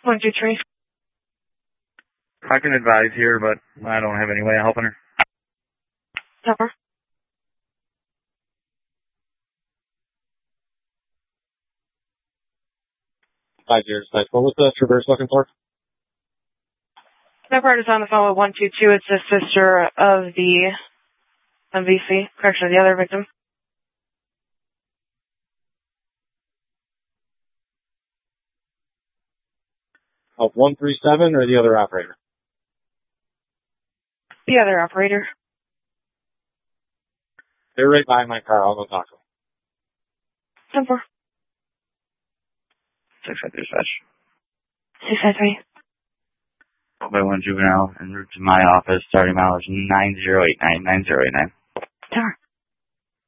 123. I can advise here, but I don't have any way of helping her. Number. What was the Traverse looking for? Number is on the phone with 122. It's the sister of the MVC. Correction, the other victim. Of 137 or the other operator? The other operator. They're right by my car. I'll go talk to them. Number. 653 dispatch. 653. By one juvenile en route to my office, starting mileage 9089. Tower.